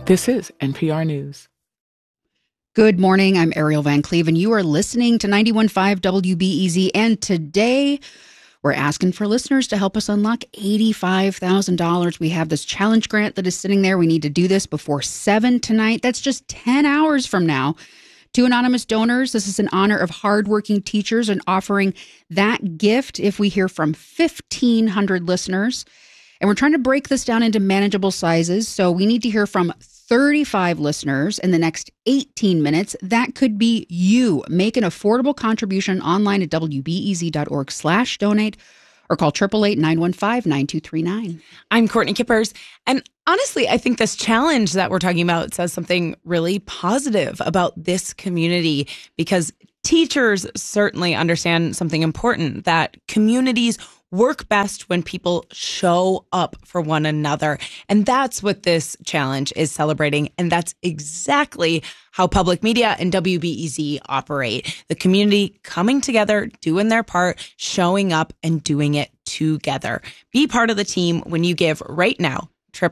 This is NPR News. Good morning. I'm Ariel Van Cleve, and you are listening to 91.5 WBEZ. And today, we're asking for listeners to help us unlock $85,000. We have this challenge grant that is sitting there. We need to do this before 7 tonight. That's just 10 hours from now. To anonymous donors, this is in honor of hardworking teachers and offering that gift if we hear from 1,500 listeners. And we're trying to break this down into manageable sizes. So we need to hear from 35 listeners in the next 18 minutes. That could be you. Make an affordable contribution online at wbez.org/donate or call 888-915-9239. I'm Courtney Kippers. And honestly, I think this challenge that we're talking about says something really positive about this community, because teachers certainly understand something important, that communities work best when people show up for one another. And that's what this challenge is celebrating. And that's exactly how public media and WBEZ operate. The community coming together, doing their part, showing up and doing it together. Be part of the team when you give right now.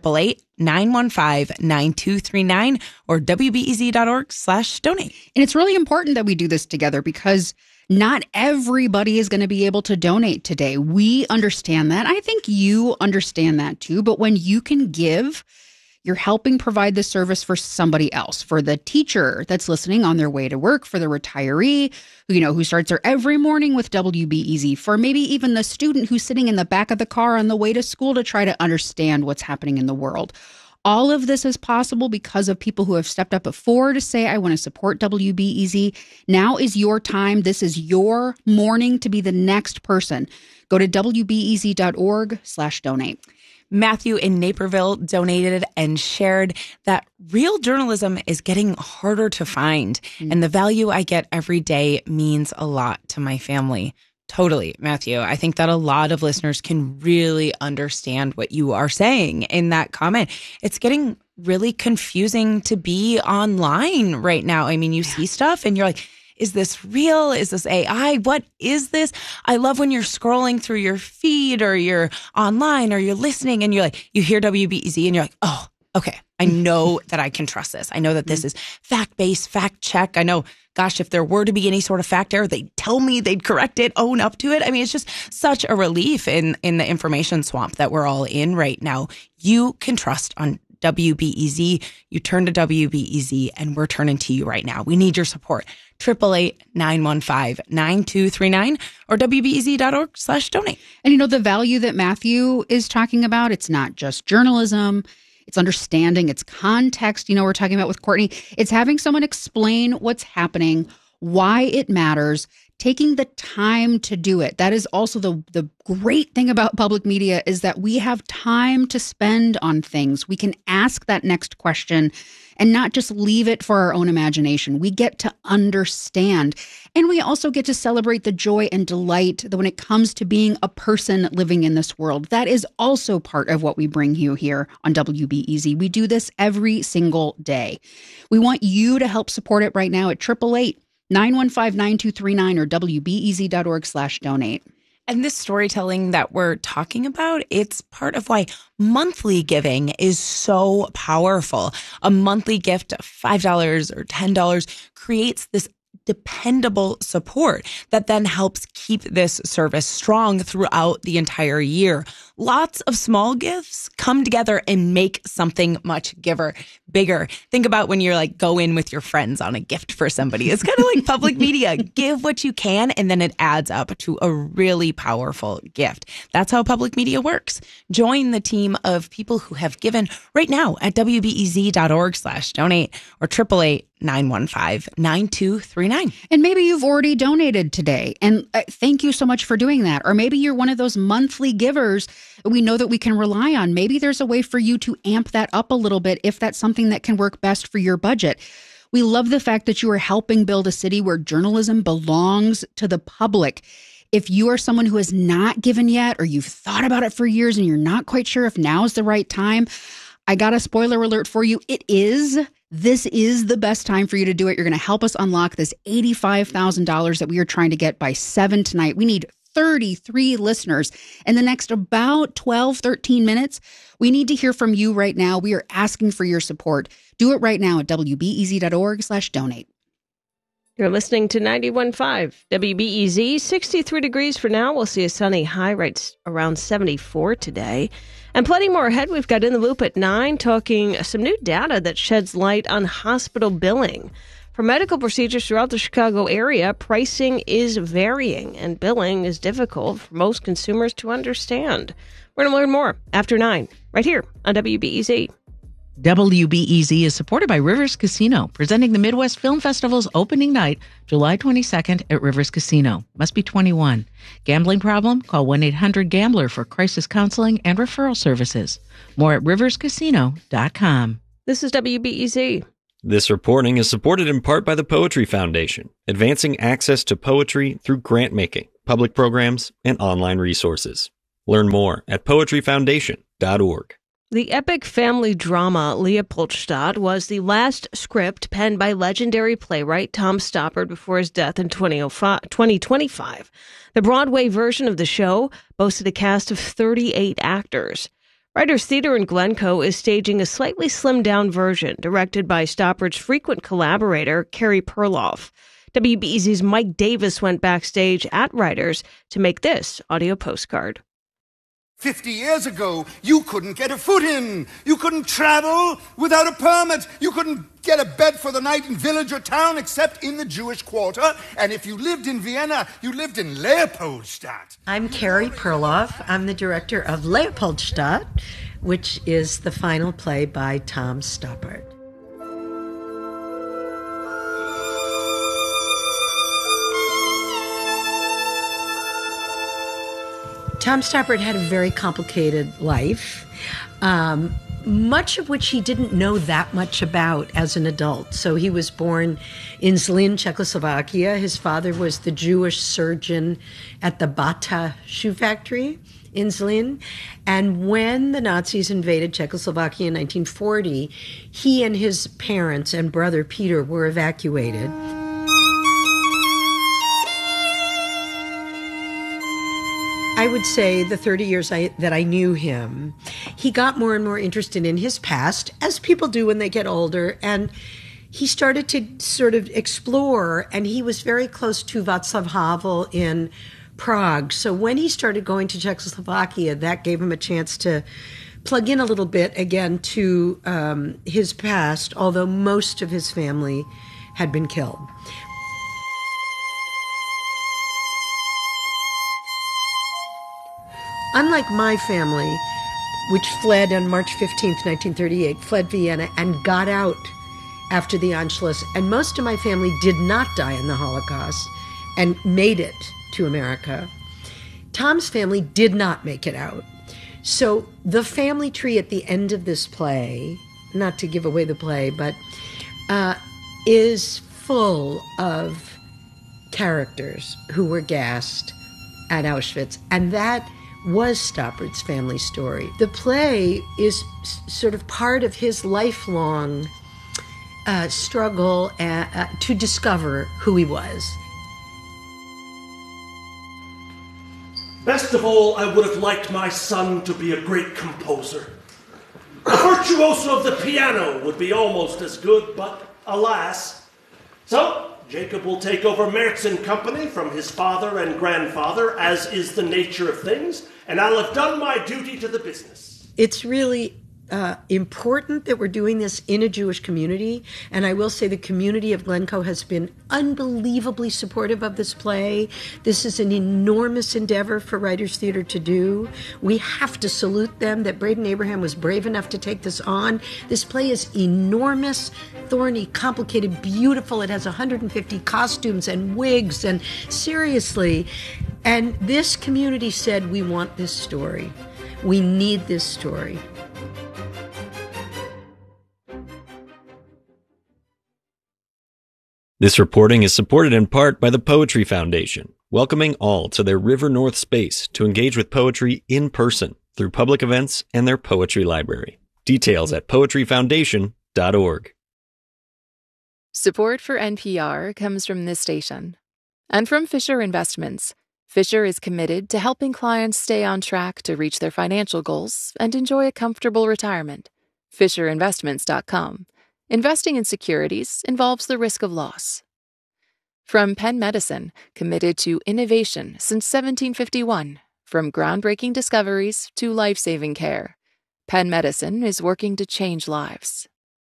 888-915-9239 or WBEZ.org/donate. And it's really important that we do this together because not everybody is going to be able to donate today. We understand that. I think you understand that too. But when you can give, you're helping provide the service for somebody else, for the teacher that's listening on their way to work, for the retiree who starts there every morning with WBEZ, for maybe even the student who's sitting in the back of the car on the way to school to try to understand what's happening in the world. All of this is possible because of people who have stepped up before to say, I want to support WBEZ. Now is your time. This is your morning to be the next person. Go to WBEZ.org/donate. Matthew in Naperville donated and shared that real journalism is getting harder to find, and the value I get every day means a lot to my family. Totally, Matthew. I think that a lot of listeners can really understand what you are saying in that comment. It's getting really confusing to be online right now. I mean, you see stuff and you're like, is this real? Is this AI? What is this? I love when you're scrolling through your feed or you're online or you're listening and you're like, you hear WBEZ and you're like, oh, okay. I know that I can trust this. I know that this is fact-based, fact-check. I know, gosh, if there were to be any sort of fact error, they'd tell me, they'd correct it, own up to it. I mean, it's just such a relief in the information swamp that we're all in right now. You can trust on WBEZ. You turn to WBEZ and we're turning to you right now. We need your support. 888-915-9239 or WBEZ.org/donate. And the value that Matthew is talking about, it's not just journalism. It's understanding, it's context, we're talking about with Courtney. It's having someone explain what's happening, why it matters, taking the time to do it. That is also the great thing about public media, is that we have time to spend on things. We can ask that next question and not just leave it for our own imagination. We get to understand. And we also get to celebrate the joy and delight that when it comes to being a person living in this world. That is also part of what we bring you here on WBEZ. We do this every single day. We want you to help support it right now at 888-915-9239 or WBEZ.org/donate. And this storytelling that we're talking about, it's part of why monthly giving is so powerful. A monthly gift of $5 or $10 creates this dependable support that then helps keep this service strong throughout the entire year. Lots of small gifts come together and make something much bigger. Think about when you're go in with your friends on a gift for somebody. It's kind of like public media. Give what you can, and then it adds up to a really powerful gift. That's how public media works. Join the team of people who have given right now at WBEZ.org/donate or 888-915-9239. And maybe you've already donated today, and thank you so much for doing that. Or maybe you're one of those monthly givers we know that we can rely on. Maybe there's a way for you to amp that up a little bit if that's something that can work best for your budget. We love the fact that you are helping build a city where journalism belongs to the public. If you are someone who has not given yet, or you've thought about it for years and you're not quite sure if now is the right time, I got a spoiler alert for you. It is. This is the best time for you to do it. You're going to help us unlock this $85,000 that we are trying to get by 7 tonight. We need 33 listeners in the next about 12, 13 minutes. We need to hear from you right now. We are asking for your support. Do it right now at wbez.org/donate. You're listening to 91.5 WBEZ. 63 degrees for now. We'll see a sunny high right around 74 today. And plenty more ahead. We've got In the Loop at 9, talking some new data that sheds light on hospital billing. For medical procedures throughout the Chicago area, pricing is varying and billing is difficult for most consumers to understand. We're going to learn more after 9, right here on WBEZ. WBEZ is supported by Rivers Casino, presenting the Midwest Film Festival's opening night, July 22nd at Rivers Casino. Must be 21. Gambling problem? Call 1-800-GAMBLER for crisis counseling and referral services. More at riverscasino.com. This is WBEZ. This reporting is supported in part by the Poetry Foundation, advancing access to poetry through grant making, public programs, and online resources. Learn more at poetryfoundation.org. The epic family drama Leopoldstadt was the last script penned by legendary playwright Tom Stoppard before his death in 2025. The Broadway version of the show boasted a cast of 38 actors. Writers Theater in Glencoe is staging a slightly slimmed-down version directed by Stoppard's frequent collaborator, Carey Perloff. WBEZ's Mike Davis went backstage at Writers to make this audio postcard. 50 years ago, you couldn't get a foot in. You couldn't travel without a permit. You couldn't get a bed for the night in village or town except in the Jewish quarter. And if you lived in Vienna, you lived in Leopoldstadt. I'm Carey Perloff. I'm the director of Leopoldstadt, which is the final play by Tom Stoppard. Tom Stoppard had a very complicated life, much of which he didn't know that much about as an adult. So he was born in Zlín, Czechoslovakia. His father was the Jewish surgeon at the Bata shoe factory in Zlín. And when the Nazis invaded Czechoslovakia in 1940, he and his parents and brother Peter were evacuated. I would say the 30 years that I knew him, he got more and more interested in his past, as people do when they get older, and he started to sort of explore, and he was very close to Václav Havel in Prague. So when he started going to Czechoslovakia, that gave him a chance to plug in a little bit again to his past, although most of his family had been killed. Unlike my family, which fled on March 15th, 1938, fled Vienna and got out after the Anschluss, and most of my family did not die in the Holocaust and made it to America, Tom's family did not make it out. So the family tree at the end of this play, not to give away the play, but is full of characters who were gassed at Auschwitz, and that was Stoppard's family story. The play is sort of part of his lifelong struggle to discover who he was. Best of all, I would have liked my son to be a great composer. A virtuoso of the piano would be almost as good, but alas. So, Jacob will take over Mertz & Company from his father and grandfather, as is the nature of things, and I'll have done my duty to the business. It's really important that we're doing this in a Jewish community, and I will say the community of Glencoe has been unbelievably supportive of this play. This is an enormous endeavor for Writers Theater to do. We have to salute them that Braden Abraham was brave enough to take this on. This play is enormous, thorny, complicated, beautiful. It has 150 costumes and wigs, and seriously. And this community said, we want this story. We need this story. This reporting is supported in part by the Poetry Foundation, welcoming all to their River North space to engage with poetry in person through public events and their poetry library. Details at poetryfoundation.org. Support for NPR comes from this station and from Fisher Investments. Fisher is committed to helping clients stay on track to reach their financial goals and enjoy a comfortable retirement. FisherInvestments.com. Investing in securities involves the risk of loss. From Penn Medicine, committed to innovation since 1751. From groundbreaking discoveries to life-saving care, Penn Medicine is working to change lives.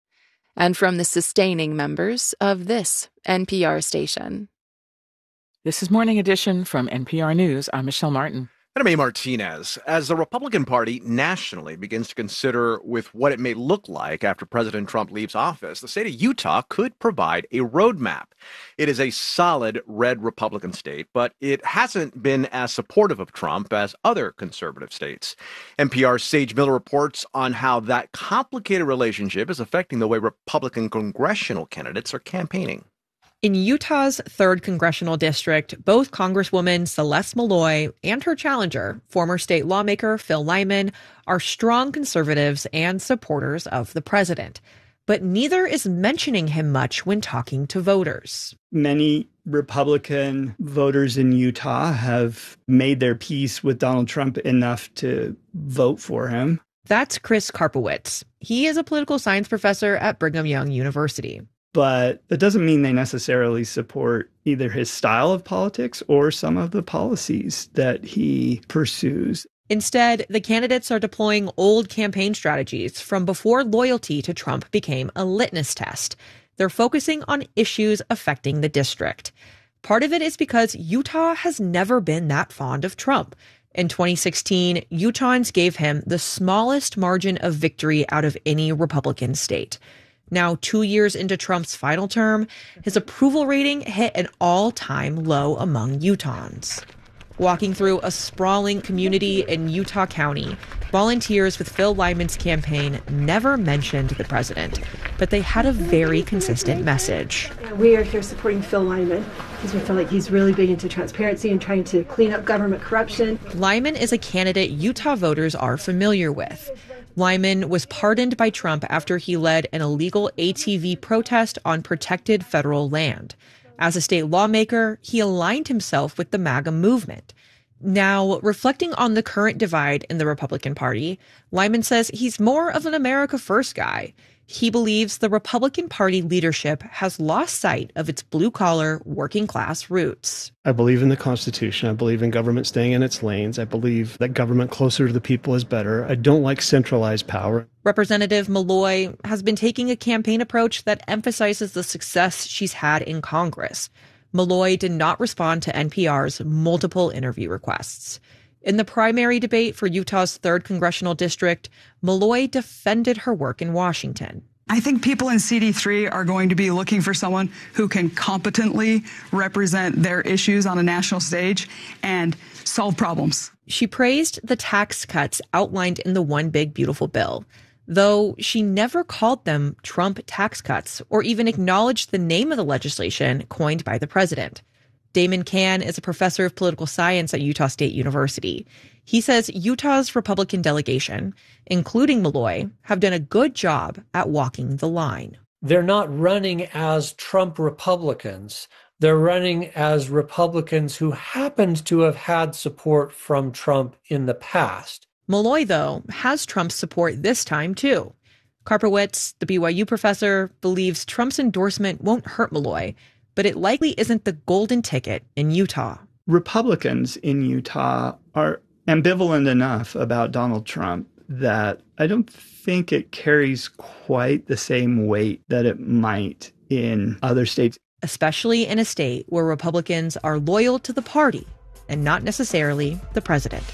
And from the sustaining members of this NPR station. This is Morning Edition from NPR News. I'm Michelle Martin. And I'm A. Martinez. As the Republican Party nationally begins to consider with what it may look like after President Trump leaves office, the state of Utah could provide a roadmap. It is a solid red Republican state, but it hasn't been as supportive of Trump as other conservative states. NPR's Sage Miller reports on how that complicated relationship is affecting the way Republican congressional candidates are campaigning. In Utah's 3rd Congressional District, both Congresswoman Celeste Malloy and her challenger, former state lawmaker Phil Lyman, are strong conservatives and supporters of the president. But neither is mentioning him much when talking to voters. Many Republican voters in Utah have made their peace with Donald Trump enough to vote for him. That's Chris Karpowitz. He is a political science professor at Brigham Young University. But that doesn't mean they necessarily support either his style of politics or some of the policies that he pursues. Instead, the candidates are deploying old campaign strategies from before loyalty to Trump became a litmus test. They're focusing on issues affecting the district. Part of it is because Utah has never been that fond of Trump. In 2016, Utahns gave him the smallest margin of victory out of any Republican state. Now, 2 years into Trump's final term, his approval rating hit an all-time low among Utahns. Walking through a sprawling community in Utah County, volunteers with Phil Lyman's campaign never mentioned the president, but they had a very consistent message. We are here supporting Phil Lyman because we feel like he's really big into transparency and trying to clean up government corruption. Lyman is a candidate Utah voters are familiar with. Lyman was pardoned by Trump after he led an illegal ATV protest on protected federal land. As a state lawmaker, he aligned himself with the MAGA movement. Now, reflecting on the current divide in the Republican Party, Lyman says he's more of an America First guy. He believes the Republican Party leadership has lost sight of its blue-collar, working-class roots. I believe in the Constitution. I believe in government staying in its lanes. I believe that government closer to the people is better. I don't like centralized power. Representative Malloy has been taking a campaign approach that emphasizes the success she's had in Congress. Malloy did not respond to NPR's multiple interview requests. In the primary debate for Utah's 3rd Congressional District, Malloy defended her work in Washington. I think people in CD3 are going to be looking for someone who can competently represent their issues on a national stage and solve problems. She praised the tax cuts outlined in the One Big Beautiful Bill, though she never called them Trump tax cuts or even acknowledged the name of the legislation coined by the president. Damon Cann is a professor of political science at Utah State University. He says Utah's Republican delegation, including Malloy, have done a good job at walking the line. They're not running as Trump Republicans. They're running as Republicans who happened to have had support from Trump in the past. Malloy, though, has Trump's support this time, too. Karpowitz, the BYU professor, believes Trump's endorsement won't hurt Malloy, but it likely isn't the golden ticket in Utah. Republicans in Utah are ambivalent enough about Donald Trump that I don't think it carries quite the same weight that it might in other states. Especially in a state where Republicans are loyal to the party and not necessarily the president.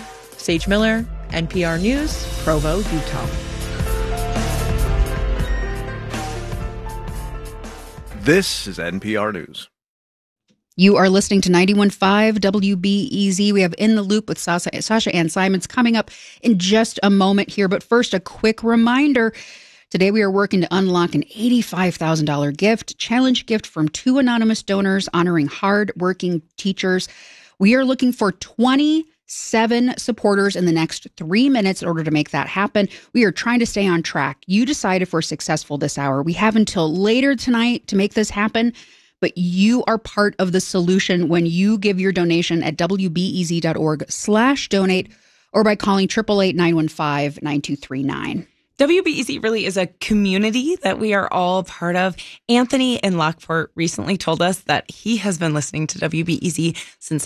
Sage Miller, NPR News, Provo, Utah. This is NPR News. You are listening to 91.5 WBEZ. We have In the Loop with Sasha Ann Simons coming up in just a moment here. But first, a quick reminder. Today, we are working to unlock an $85,000 gift, challenge gift from 2 anonymous donors honoring hard-working teachers. We are looking for 27 supporters in the next 3 minutes in order to make that happen. We are trying to stay on track. You decide if we're successful this hour. We have until later tonight to make this happen. but you are part of the solution when you give your donation at wbez.org/donate or by calling 888-915-9239. WBEZ really is a community that we are all part of. Anthony in Lockport recently told us that he has been listening to WBEZ since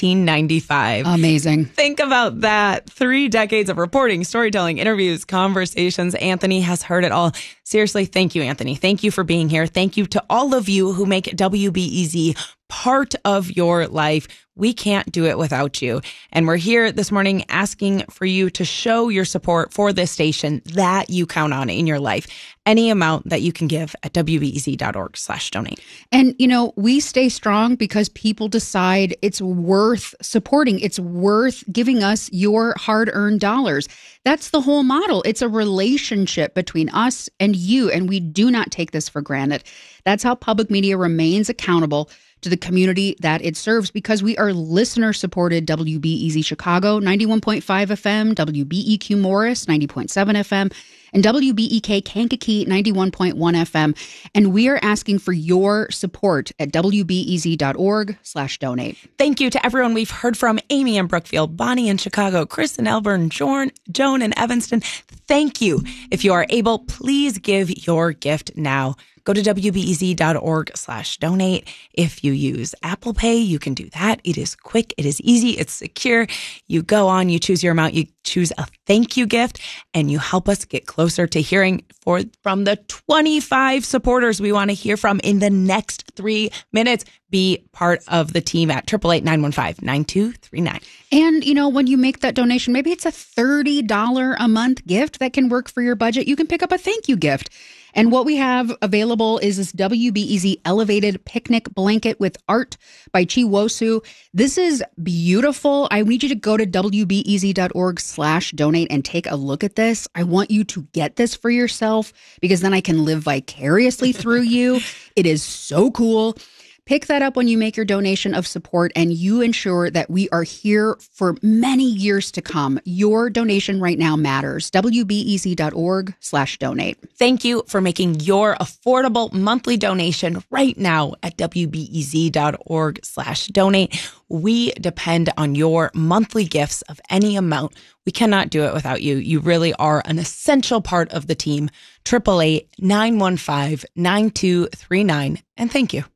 1995. Amazing. Think about that. 3 decades of reporting, storytelling, interviews, conversations. Anthony has heard it all. Seriously, thank you, Anthony. Thank you for being here. Thank you to all of you who make WBEZ part of your life. We can't do it without you. And we're here this morning asking for you to show your support for this station that you count on in your life. Any amount that you can give at wbez.org/donate. And, we stay strong because people decide it's worth supporting. It's worth giving us your hard-earned dollars. That's the whole model. It's a relationship between us and you, and we do not take this for granted. That's how public media remains accountable to the community that it serves, because we are listener-supported. WBEZ Chicago, 91.5 FM, WBEQ Morris, 90.7 FM, and WBEK Kankakee, 91.1 FM. And we are asking for your support at wbez.org/donate. Thank you to everyone we've heard from: Amy in Brookfield, Bonnie in Chicago, Chris in Elburn, Joan in Evanston. Thank you. If you are able, please give your gift now. Go to wbez.org/donate. If you use Apple Pay, you can do that. It is quick. It is easy. It's secure. You go on, you choose your amount, you choose a thank you gift, and you help us get closer to hearing from the 25 supporters we want to hear from in the next 3 minutes. Be part of the team at 888-915-9239. And, when you make that donation, maybe it's a $30 a month gift that can work for your budget. You can pick up a thank you gift. And what we have available is this WBEZ Elevated Picnic Blanket with art by Chi Wosu. This is beautiful. I need you to go to wbez.org/donate and take a look at this. I want you to get this for yourself, because then I can live vicariously through you. It is so cool. Pick that up when you make your donation of support, and you ensure that we are here for many years to come. Your donation right now matters. wbez.org/donate. Thank you for making your affordable monthly donation right now at wbez.org/donate. We depend on your monthly gifts of any amount. We cannot do it without you. You really are an essential part of the team. 888-915-9239. And thank you.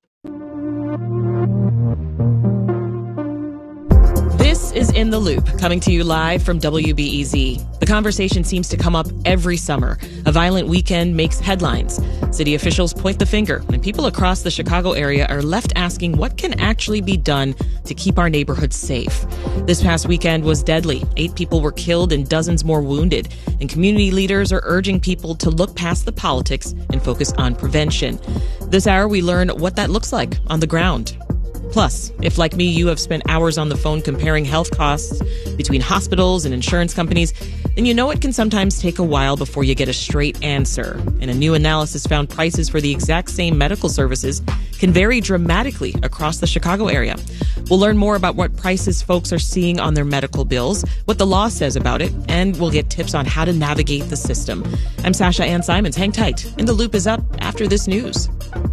This is In the Loop, coming to you live from WBEZ. The conversation seems to come up every summer. A violent weekend makes headlines. City officials point the finger, and people across the Chicago area are left asking what can actually be done to keep our neighborhoods safe. This past weekend was deadly. 8 people were killed and dozens more wounded. And community leaders are urging people to look past the politics and focus on prevention. This hour, we learn what that looks like on the ground. Plus, if like me, you have spent hours on the phone comparing health costs between hospitals and insurance companies, then you know it can sometimes take a while before you get a straight answer. And a new analysis found prices for the exact same medical services can vary dramatically across the Chicago area. We'll learn more about what prices folks are seeing on their medical bills, what the law says about it, and we'll get tips on how to navigate the system. I'm Sasha Ann Simons. Hang tight. In the Loop is up after this news.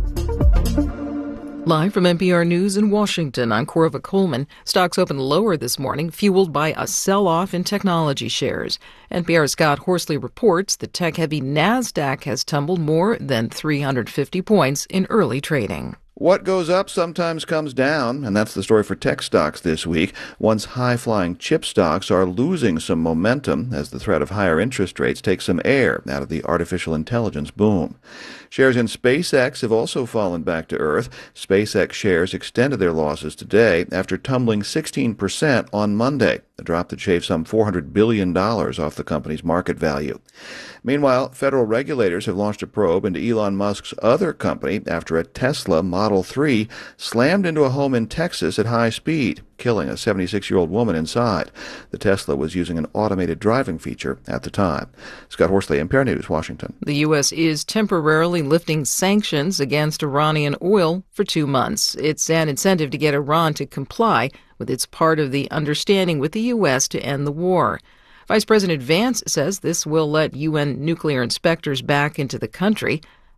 Live from NPR News in Washington, I'm Corva Coleman. Stocks opened lower this morning, fueled by a sell-off in technology shares. NPR's Scott Horsley reports the tech-heavy NASDAQ has tumbled more than 350 points in early trading. What goes up sometimes comes down, and that's the story for tech stocks this week. Once high-flying chip stocks are losing some momentum as the threat of higher interest rates takes some air out of the artificial intelligence boom. Shares in SpaceX have also fallen back to earth. SpaceX shares extended their losses today after tumbling 16% on Monday, a drop that shaved some $400 billion off the company's market value. Meanwhile, federal regulators have launched a probe into Elon Musk's other company after a Tesla Model 3 slammed into a home in Texas at high speed, killing a 76-year-old woman inside. The Tesla was using an automated driving feature at the time. Scott Horsley, NPR News, Washington. The U.S. is temporarily lifting sanctions against Iranian oil for 2 months. It's an incentive to get Iran to comply with its part of the understanding with the U.S. to end the war. Vice President Vance says this will let UN nuclear inspectors back into the country.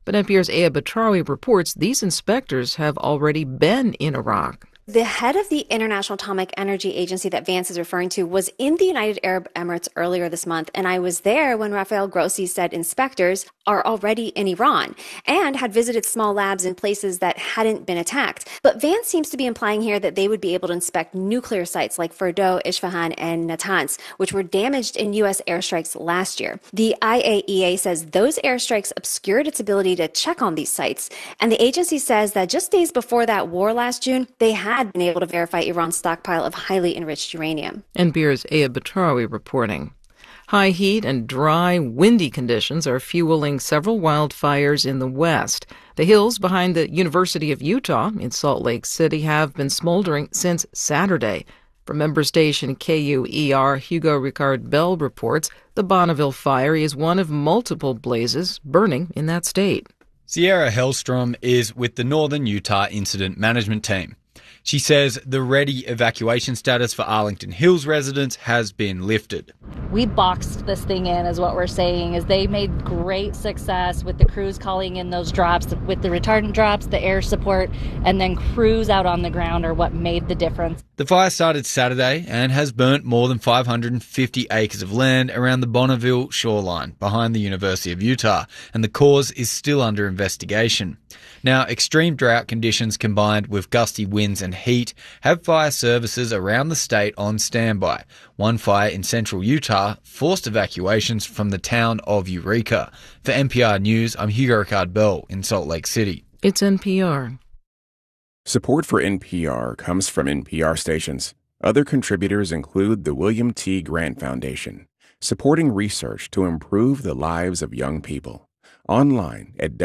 But NPR's Aya Batrawi reports these inspectors have already been in Iraq. The head of the International Atomic Energy Agency that Vance is referring to was in the United Arab Emirates earlier this month, and I was there when Rafael Grossi said inspectors are already in Iran and had visited small labs in places that hadn't been attacked. But Vance seems to be implying here that they would be able to inspect nuclear sites like Fordow, Isfahan, and Natanz, which were damaged in U.S. airstrikes last year. The IAEA says those airstrikes obscured its ability to check on these sites, and the agency says that just days before that war last June, they had been able to verify Iran's stockpile of highly enriched uranium. NPR's Aya Batrawi reporting. High heat and dry, windy conditions are fueling several wildfires in the west. The hills behind the University of Utah in Salt Lake City have been smoldering since Saturday. From member station KUER, Hugo Ricard Bell reports the Bonneville fire is one of multiple blazes burning in that state. Sierra Hellstrom is with the Northern Utah Incident Management Team. She says the ready evacuation status for Arlington Hills residents has been lifted. We boxed this thing in, is what we're saying, is they made great success with the crews calling in those drops, with the retardant drops, the air support, and then crews out on the ground are what made the difference. The fire started Saturday and has burnt more than 550 acres of land around the Bonneville shoreline behind the University of Utah, and the cause is still under investigation. Now, extreme drought conditions combined with gusty winds and heat have fire services around the state on standby. One fire in central Utah forced evacuations from the town of Eureka. For NPR News, I'm Hugo Ricard Bell in Salt Lake City. It's NPR. Support for NPR comes from NPR stations. Other contributors include the William T. Grant Foundation, supporting research to improve the lives of young people. Online at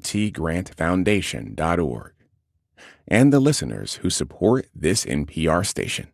wtgrantfoundation.org. And the listeners who support this NPR station.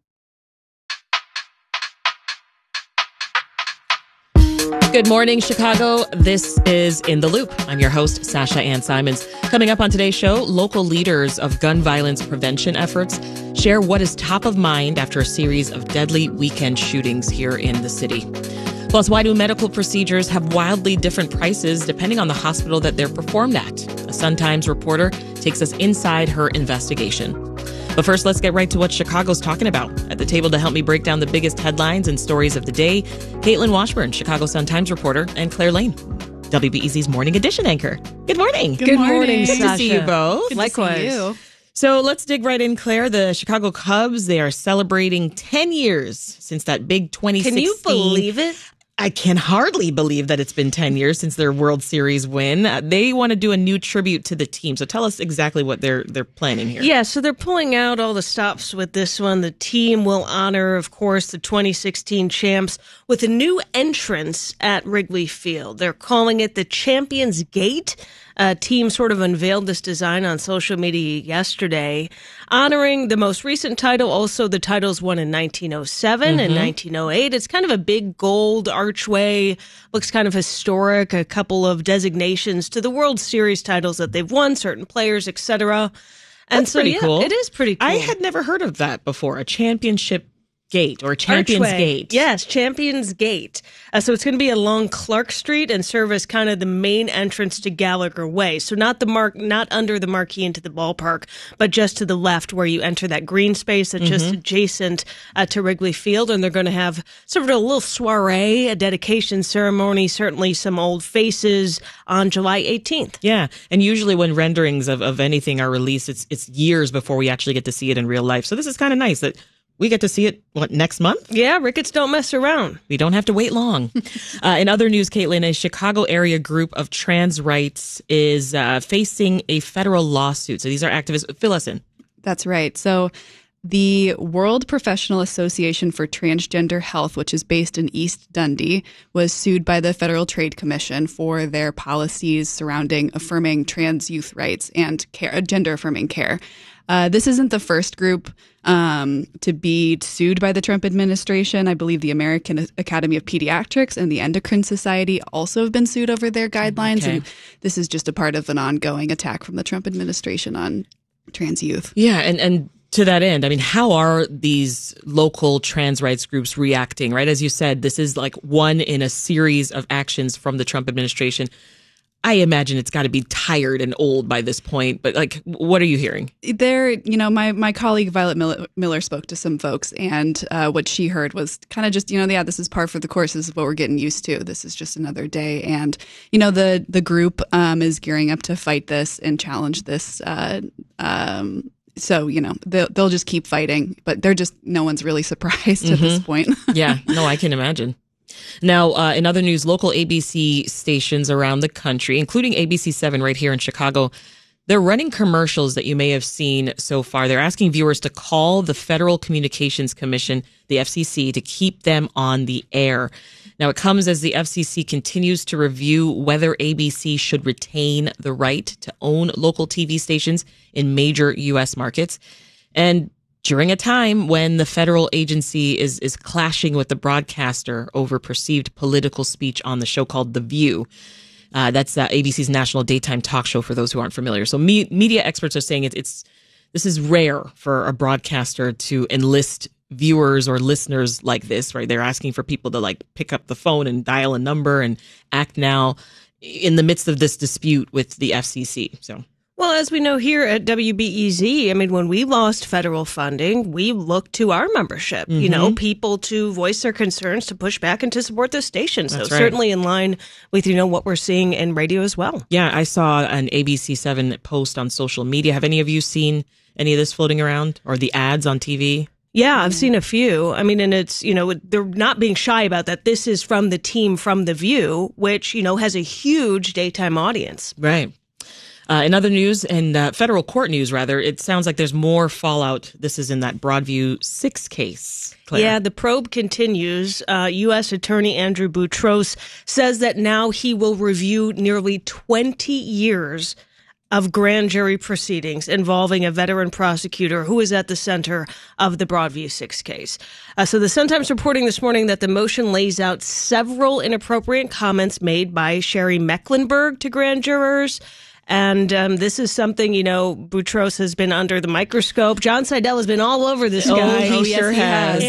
Good morning, Chicago. This is In the Loop. I'm your host, Sasha Ann Simons. Coming up on today's show, local leaders of gun violence prevention efforts share what is top of mind after a series of deadly weekend shootings here in the city. Plus, why do medical procedures have wildly different prices depending on the hospital that they're performed at? A Sun-Times reporter takes us inside her investigation. But first, let's get right to what Chicago's talking about. At the table to help me break down the biggest headlines and stories of the day, Caitlin Washburn, Chicago Sun-Times reporter, and Claire Lane, WBEZ's Morning Edition anchor. Good morning. Good morning, Sasha. Good to see you both. Good Likewise. To see you. So let's dig right in, Claire. The Chicago Cubs, they are celebrating 10 years since that big 2016. Can you believe it? I can hardly believe that it's been 10 years since their World Series win. They want to do a new tribute to the team. So tell us exactly what they're planning here. Yeah, so they're pulling out all the stops with this one. The team will honor, of course, the 2016 champs with a new entrance at Wrigley Field. They're calling it the Champions Gate. Team sort of unveiled this design on social media yesterday, honoring the most recent title, also the titles won in 1907 and 1908. It's kind of a big gold archway, looks kind of historic, a couple of designations to the World Series titles that they've won, certain players, etc. And That's pretty cool. It is pretty cool. I had never heard of that before, a championship gate or Champions Archway. Gate. Yes, Champions Gate. So it's going to be along Clark Street and serve as kind of the main entrance to Gallagher Way. So not under the marquee into the ballpark, but just to the left where you enter that green space that's just adjacent to Wrigley Field. And they're going to have sort of a little soiree, a dedication ceremony, certainly some old faces on July 18th. Yeah. And usually when renderings of anything are released, it's years before we actually get to see it in real life. So this is kind of nice that we get to see it, next month? Yeah, Ricketts don't mess around. We don't have to wait long. In other news, Caitlin, a Chicago area group of trans rights is facing a federal lawsuit. So these are activists. Fill us in. That's right. So the World Professional Association for Transgender Health, which is based in East Dundee, was sued by the Federal Trade Commission for their policies surrounding affirming trans youth rights and gender-affirming care. This isn't the first group to be sued by the Trump administration. I believe the American Academy of Pediatrics and the Endocrine Society also have been sued over their guidelines. Okay. And this is just a part of an ongoing attack from the Trump administration on trans youth. Yeah, and to that end, I mean, how are these local trans rights groups reacting, right? As you said, this is like one in a series of actions from the Trump administration. I imagine it's got to be tired and old by this point, but like, what are you hearing? There, my colleague Violet Miller spoke to some folks, and what she heard was kind of just, this is par for the course. This is what we're getting used to. This is just another day. And, the group is gearing up to fight this and challenge this. So, they'll just keep fighting, but no one's really surprised at this point. Yeah, no, I can imagine. Now, in other news, local ABC stations around the country, including ABC 7 right here in Chicago, they're running commercials that you may have seen so far. They're asking viewers to call the Federal Communications Commission, the FCC, to keep them on the air. Now, it comes as the FCC continues to review whether ABC should retain the right to own local TV stations in major U.S. markets. And during a time when the federal agency is clashing with the broadcaster over perceived political speech on the show called The View. That's ABC's national daytime talk show for those who aren't familiar. So media experts are saying this is rare for a broadcaster to enlist viewers or listeners like this, right? They're asking for people to like pick up the phone and dial a number and act now in the midst of this dispute with the FCC. So. Well, as we know here at WBEZ, when we lost federal funding, we looked to our membership, people to voice their concerns, to push back and to support the station. So certainly in line with, what we're seeing in radio as well. Yeah, I saw an ABC 7 post on social media. Have any of you seen any of this floating around or the ads on TV? Yeah, I've seen a few. And it's, they're not being shy about that. This is from the team from The View, which, has a huge daytime audience. Right. In other news, and federal court news, rather, it sounds like there's more fallout. This is in that Broadview 6 case. Claire. Yeah, the probe continues. U.S. Attorney Andrew Boutros says that now he will review nearly 20 years of grand jury proceedings involving a veteran prosecutor who is at the center of the Broadview 6 case. So the Sun-Times reporting this morning that the motion lays out several inappropriate comments made by Sherry Mecklenburg to grand jurors. And this is something, Boutros has been under the microscope. John Seidel has been all over this guy. He sure has.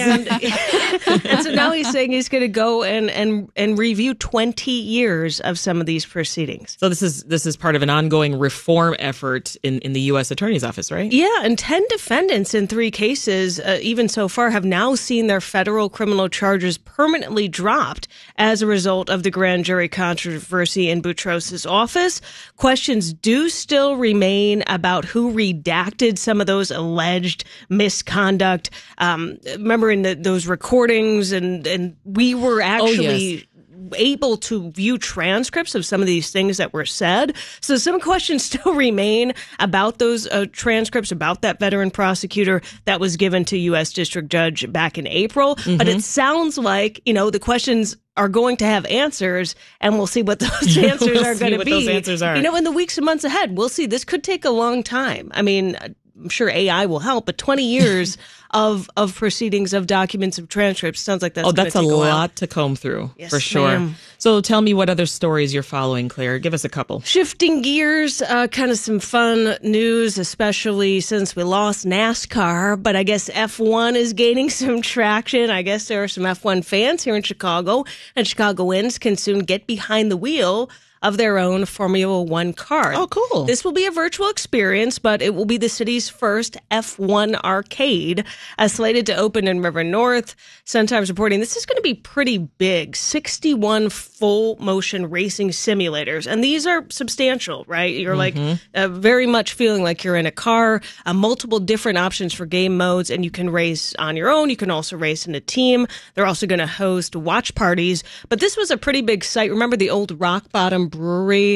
And so now he's saying he's going to go and review 20 years of some of these proceedings. So this is part of an ongoing reform effort in the U.S. Attorney's Office, right? Yeah, and 10 defendants in 3 cases, even so far, have now seen their federal criminal charges permanently dropped as a result of the grand jury controversy in Boutros' office. Questions do still remain about who redacted some of those alleged misconduct. Remember in those recordings, and we were actually able to view transcripts of some of these things that were said. So some questions still remain about those transcripts, about that veteran prosecutor that was given to U.S. District Judge back in April. Mm-hmm. But it sounds like, the questions are going to have answers, and we'll see what those answers are going to be. Those answers are. In the weeks and months ahead, we'll see. This could take a long time. I'm sure AI will help, but 20 years of proceedings, of documents, of transcripts sounds like that's a lot to comb through, yes, for sure. Ma'am. So tell me what other stories you're following, Claire. Give us a couple. Shifting gears, kind of some fun news, especially since we lost NASCAR, but I guess F1 is gaining some traction. I guess there are some F1 fans here in Chicago, and Chicagoans can soon get behind the wheel of their own Formula One car. Oh, cool. This will be a virtual experience, but it will be the city's first F1 arcade, slated to open in River North. Sun-Times reporting this is going to be pretty big, 61 full motion racing simulators. And these are substantial, right? You're very much feeling like you're in a car, multiple different options for game modes, and you can race on your own. You can also race in a team. They're also going to host watch parties. But this was a pretty big site. Remember the old Rock Bottom Brewery,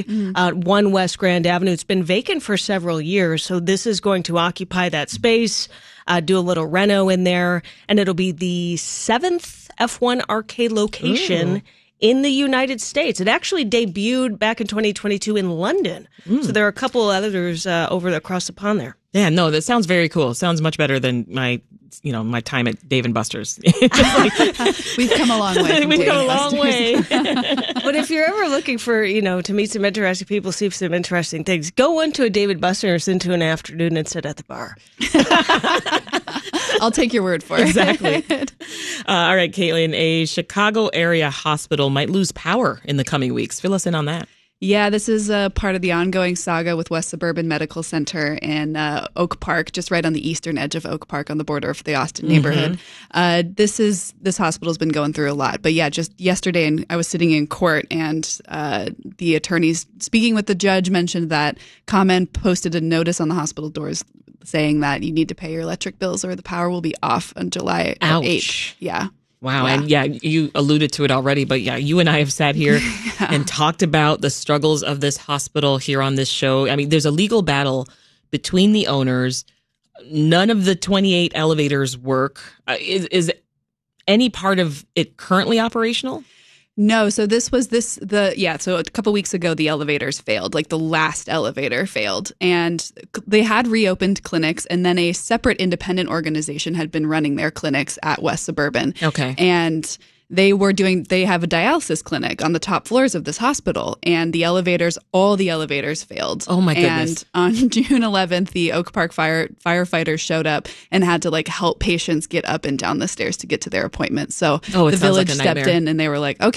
1 West Grand Avenue? It's been vacant for several years, so this is going to occupy that space, do a little reno in there, and it'll be the 7th F1 arcade location in the United States. It actually debuted back in 2022 in London, so there are a couple others across the pond there. Yeah, no, that sounds very cool. Sounds much better than my time at Dave & Buster's. We've come a long way. We've come a long way. But if you're ever looking for, to meet some interesting people, see some interesting things, go into a Dave & Buster's into an afternoon and sit at the bar. I'll take your word for it. Exactly. All right, Caitlin, a Chicago area hospital might lose power in the coming weeks. Fill us in on that. Yeah, this is a part of the ongoing saga with West Suburban Medical Center in Oak Park, just right on the eastern edge of Oak Park on the border of the Austin neighborhood. This hospital's been going through a lot. But yeah, just yesterday, and I was sitting in court, and the attorneys speaking with the judge mentioned that ComEd posted a notice on the hospital doors saying that you need to pay your electric bills or the power will be off on July 8th. Yeah. Wow. And you alluded to it already, but you and I have sat here and talked about the struggles of this hospital here on this show. I mean, there's a legal battle between the owners. None of the 28 elevators work. Is any part of it currently operational? No, so so a couple weeks ago, the elevators failed, like the last elevator failed, and they had reopened clinics, and then a separate independent organization had been running their clinics at West Suburban. Okay. And they have a dialysis clinic on the top floors of this hospital, and all the elevators failed. Oh my goodness. And on June 11th, the Oak Park firefighters showed up and had to help patients get up and down the stairs to get to their appointments. So the village stepped in and they were like, okay,